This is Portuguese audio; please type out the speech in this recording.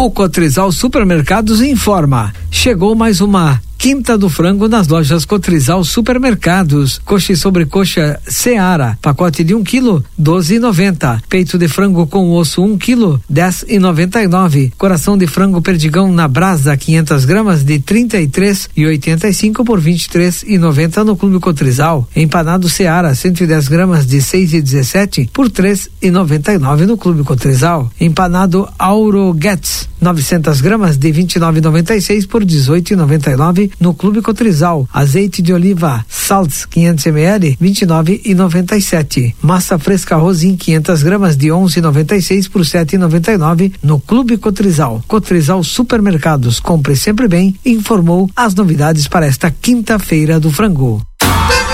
O Cotrizal Supermercados informa: chegou mais uma Quinta do Frango nas lojas Cotrizal Supermercados. Coxa e sobrecoxa Seara, pacote de 1 quilo, 12,90. Peito de frango com osso 1 quilo, 10,99. Coração de frango perdigão na brasa, 500 gramas de 33,85 por 23,90 no Clube Cotrizal. Empanado Seara, 110 gramas de 6,17 por 3,99 no Clube Cotrizal. Empanado Auro Guedes, 900 gramas de 29,96 por 18,99 no Clube Cotrizal. Azeite de oliva Salts 500 ml 29,97. Massa fresca Rosim 500 gramas de 11,96 por 7,99 no Clube Cotrizal. Cotrizal Supermercados, compre sempre bem, informou as novidades para esta quinta-feira do frango.